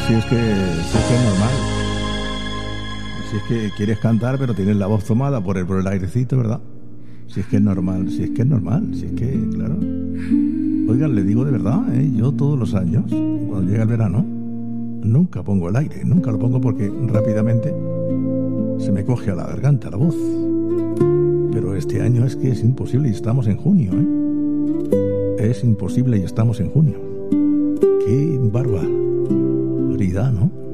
Si es que es normal. Si es que quieres cantar, pero tienes la voz tomada por el airecito, ¿verdad? Si es que es normal, si es que, claro. Oigan, le digo de verdad, yo todos los años, cuando llega el verano, nunca pongo el aire, nunca lo pongo porque rápidamente se me coge a la garganta la voz. Pero este año es que es imposible y estamos en junio, Es imposible y estamos en junio. Qué barbaridad, ¿no?